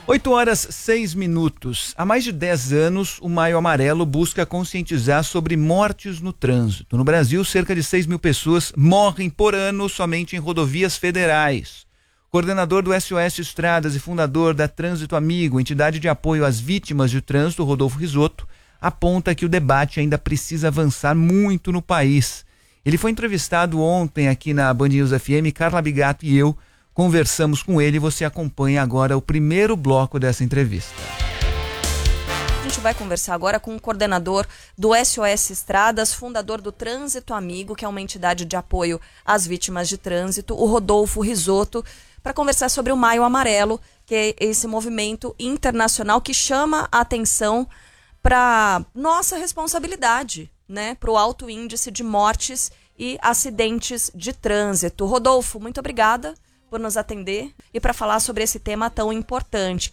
8h06. Há mais de 10 anos, o Maio Amarelo busca conscientizar sobre mortes no trânsito. No Brasil, cerca de 6 mil pessoas morrem por ano somente em rodovias federais. Coordenador do SOS Estradas e fundador da Trânsito Amigo, entidade de apoio às vítimas de trânsito, Rodolfo Risotto, aponta que o debate ainda precisa avançar muito no país. Ele foi entrevistado ontem aqui na Band News FM, Carla Bigato e eu conversamos com ele e você acompanha agora o primeiro bloco dessa entrevista. A gente vai conversar agora com o coordenador do SOS Estradas, fundador do Trânsito Amigo, que é uma entidade de apoio às vítimas de trânsito, o Rodolfo Risotto, para conversar sobre o Maio Amarelo, que é esse movimento internacional que chama a atenção para nossa responsabilidade, né, para o alto índice de mortes e acidentes de trânsito. Rodolfo, muito obrigada por nos atender e para falar sobre esse tema tão importante.